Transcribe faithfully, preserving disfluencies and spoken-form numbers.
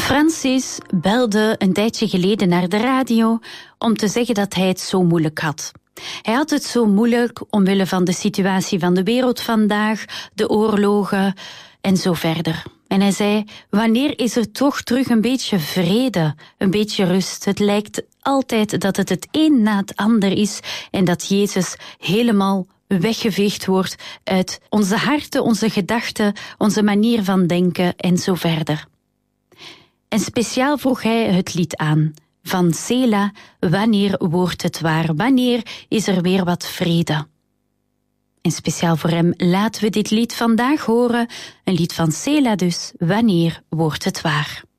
Francis belde een tijdje geleden naar de radio om te zeggen dat hij het zo moeilijk had. Hij had het zo moeilijk omwille van de situatie van de wereld vandaag, de oorlogen en zo verder. En hij zei, wanneer is er toch terug een beetje vrede, een beetje rust? Het lijkt altijd dat het het een na het ander is en dat Jezus helemaal weggeveegd wordt uit onze harten, onze gedachten, onze manier van denken en zo verder. En speciaal vroeg hij het lied aan van Sela, wanneer wordt het waar? Wanneer is er weer wat vrede? En speciaal voor hem laten we dit lied vandaag horen, een lied van Sela dus, wanneer wordt het waar?